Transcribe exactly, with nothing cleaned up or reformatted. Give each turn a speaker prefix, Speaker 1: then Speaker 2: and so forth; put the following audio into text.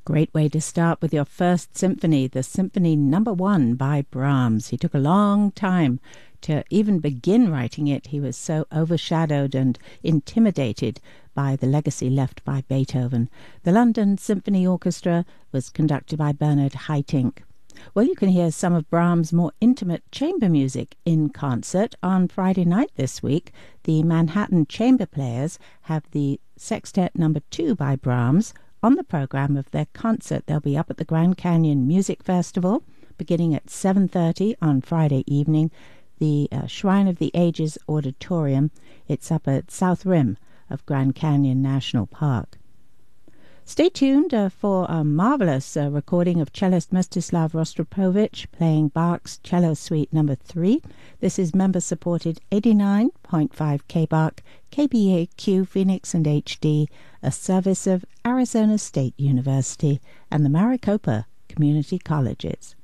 Speaker 1: Great way to start with your first symphony, the Symphony Number One by Brahms. He took a long time to even begin writing it. He was so overshadowed and intimidated by the legacy left by Beethoven. The London Symphony Orchestra was conducted by Bernard Haitink. Well, you can hear some of Brahms' more intimate chamber music in concert on Friday night this week. The Manhattan Chamber Players have the Sextet Number Two by Brahms on the program of their concert. They'll be up at the Grand Canyon Music Festival beginning at seven thirty on Friday evening. The uh, Shrine of the Ages Auditorium. It's up at South Rim of Grand Canyon National Park. Stay tuned uh, for a marvelous uh, recording of cellist Mstislav Rostropovich playing Bach's Cello Suite Number Three. This is member-supported eighty-nine point five K B A C, K B A Q Phoenix and H D, a service of Arizona State University and the Maricopa Community Colleges.